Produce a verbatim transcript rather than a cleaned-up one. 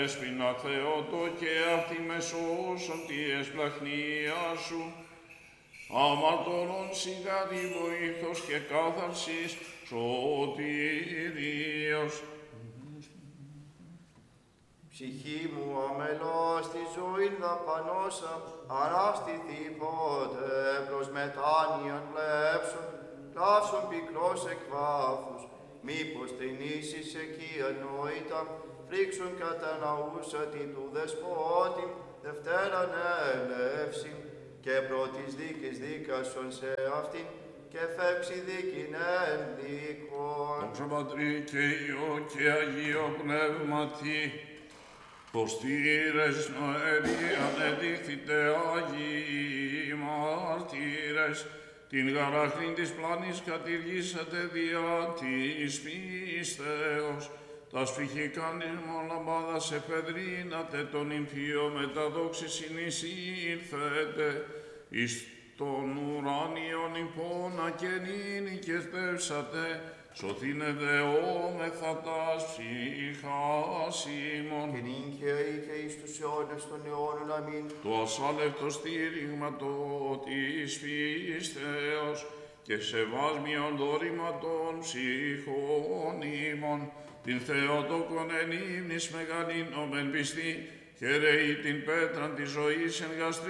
Έσπινα Θεότο και αυτή μεσόσον τη εσπλαχνία σου, αμαρτωλών σιγάδι βοήθος και κάθαρσης σωτηρίας. Ψυχή μου αμελώς τη ζωήν δαπανώσα, ανάστηθη πότε προς μετάνοιαν πλέψων, κλάψον πικρός εκ βάθους, μήπως ταινίσεις εκεί ανόητα, φρίξουν κατά ναούσα την του δεσπότη, δευτέραν έλευσιν, και πρώτης δίκης δίκασον σε αυτήν, και φεύξει δίκην εν δίκον. Δόξα Πατρί και Υιό και Αγίο Πνεύματι, ποστήρες νοεροί ανεδείχθητε Άγιοι μάρτυρες, την γαράχνην της πλάνης κατηργήσατε διά της πίστεως, τα σφυχικάν της μολαμπάδας εφεδρίνατε, τον υμφίο μεταδόξη συνεισήλθετε, εις τον ουράνιον υπόνα και νύνη και στεύσατε, σωθήνε δεόμεθα τας ψυχάς ημών. Και νυν και ή και εις τους αιώνες των αιώνων, αμήν. Το ασάλευτο στήριγματο της πίστεως και σεβάσμιον δωρήματων ψυχών ημών, την Θεοτόκον εν ύμνης μεγαλύνομεν πιστή, χαιρεεί την πέτραν της ζωής εν γαστρή